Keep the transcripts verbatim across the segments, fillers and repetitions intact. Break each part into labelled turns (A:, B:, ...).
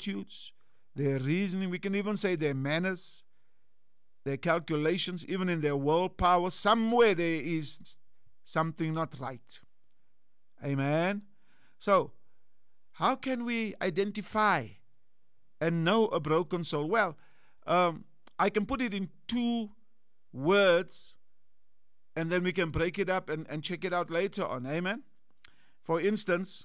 A: attitudes, their reasoning, we can even say their manners, their calculations, even in their willpower. Somewhere there is something not right. Amen. So, how can we identify and know a broken soul? Well, um, I can put it in two words, and then we can break it up and, and check it out later on. Amen. For instance,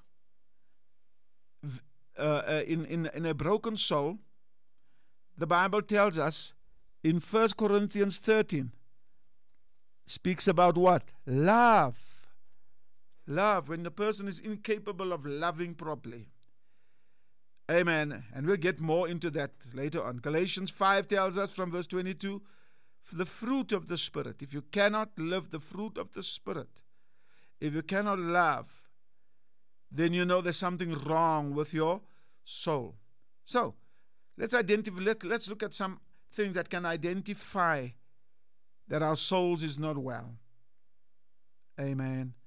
A: uh, uh, in, in, in a broken soul, the Bible tells us in First Corinthians thirteen, speaks about what? Love. Love, when the person is incapable of loving properly. Amen. And we'll get more into that later on. Galatians five tells us from verse twenty-two, the fruit of the Spirit. If you cannot live the fruit of the Spirit, if you cannot love, then you know there's something wrong with your soul. So, let's identify, let, let's look at some things that can identify that our souls is not well. Amen.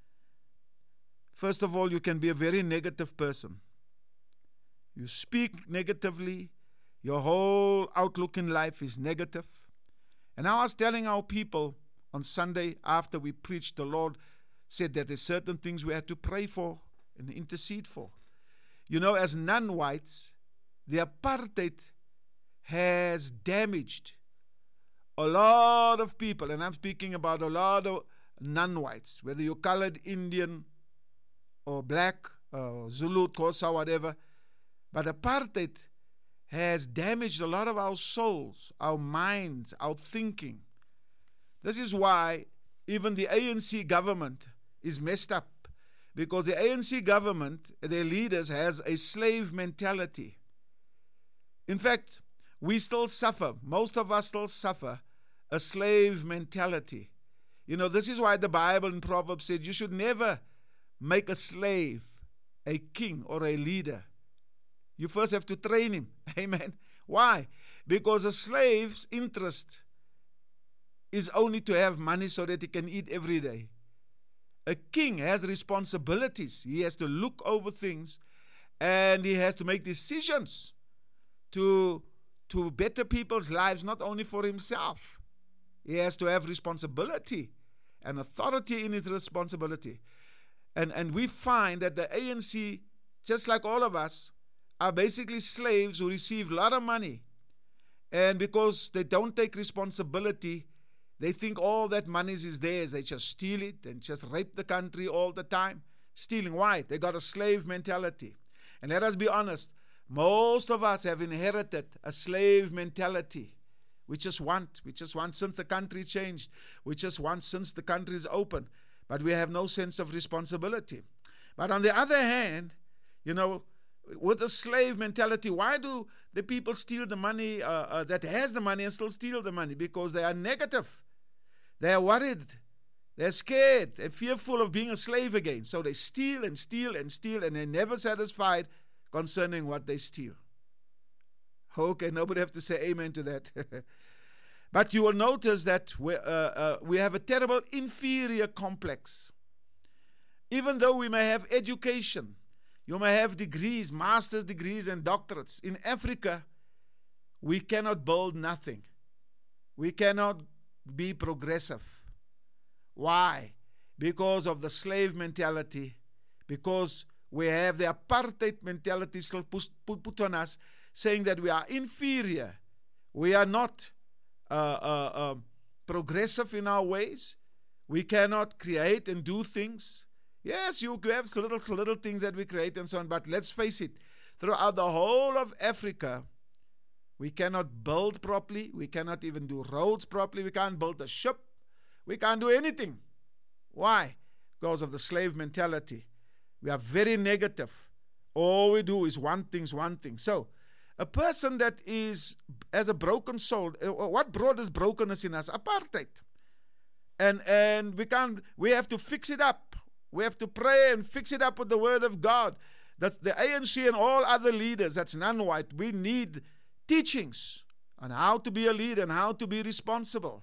A: First of all, you can be a very negative person. You speak negatively. Your whole outlook in life is negative. And I was telling our people on Sunday after we preached, the Lord said that there's certain things we had to pray for and intercede for. You know, as non-whites, the apartheid has damaged a lot of people. And I'm speaking about a lot of non-whites, whether you're colored, Indian, or black, or Zulu, Xhosa, whatever. But apartheid has damaged a lot of our souls, our minds, our thinking. This is why even the A N C government is messed up, because the A N C government, their leaders, has a slave mentality. In fact, we still suffer, most of us still suffer a slave mentality. You know, this is why the Bible in Proverbs said you should never make a slave a king or a leader. You first have to train him. Amen. Why? Because a slave's interest is only to have money so that he can eat every day. A king has responsibilities. He has to look over things, and he has to make decisions to, to better people's lives, not only for himself. He has to have responsibility and authority in his responsibility. And, and we find that the A N C, just like all of us, are basically slaves who receive a lot of money. And because they don't take responsibility, they think all that money is theirs. They just steal it and just rape the country all the time. Stealing. Why? They got a slave mentality. And let us be honest, most of us have inherited a slave mentality. We just want, we just want since the country changed. We just want since the country is open. But we have no sense of responsibility. But on the other hand, you know, with a slave mentality, why do the people steal the money uh, uh, that has the money and still steal the money? Because they are negative. They are worried. They're scared and fearful of being a slave again. So they steal and steal and steal, and they're never satisfied concerning what they steal. Okay, nobody have to say amen to that. But you will notice that we, uh, uh, we have a terrible inferior complex. Even though we may have education, you may have degrees, master's degrees and doctorates. In Africa, we cannot build nothing. We cannot be progressive. Why? Because of the slave mentality. Because we have the apartheid mentality still put, put on us, saying that we are inferior. We are not uh, uh, uh, progressive in our ways. We cannot create and do things. Yes, you have little, little things that we create and so on, but let's face it, throughout the whole of Africa, we cannot build properly. We cannot even do roads properly. We can't build a ship. We can't do anything. Why? Because of the slave mentality. We are very negative. All we do is one thing, one thing. So, a person that is, has a broken soul, what brought this brokenness in us? Apartheid. And, and we can't, we have to fix it up. We have to pray and fix it up with the word of God. That the A N C and all other leaders, that's non-white, we need teachings on how to be a leader and how to be responsible.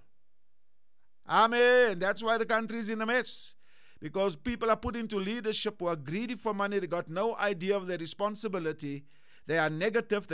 A: Amen. That's why the country is in a mess. Because people are put into leadership who are greedy for money. They got no idea of their responsibility. They are negative.